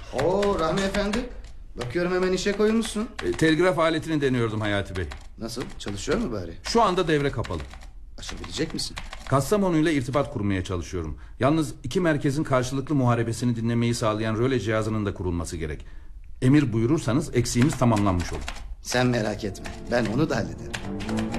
Oo Rahmi Efendi. Bakıyorum hemen işe koyulmuşsun. Telgraf aletini deniyordum Hayati Bey. Nasıl? Çalışıyor mu bari? Şu anda devre kapalı. Açabilecek misin? Kastamonu ile irtibat kurmaya çalışıyorum. Yalnız iki merkezin karşılıklı muharebesini dinlemeyi sağlayan röle cihazının da kurulması gerek. Emir buyurursanız eksiğimiz tamamlanmış olur. Sen merak etme. Ben onu da hallederim.